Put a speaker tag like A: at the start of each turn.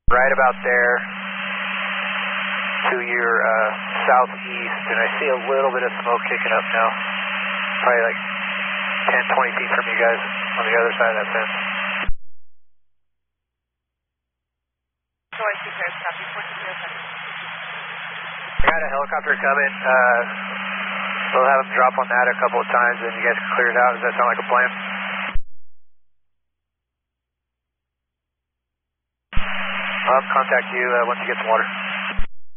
A: Right about there to your southeast, and I see a little bit of smoke kicking up now. Probably like 10, 20 feet from you guys on the other side of that fence. I got a helicopter coming. We'll have them drop on that a couple of times, and you guys can clear it out. Does that sound like a plan? I'll contact you once you get some water.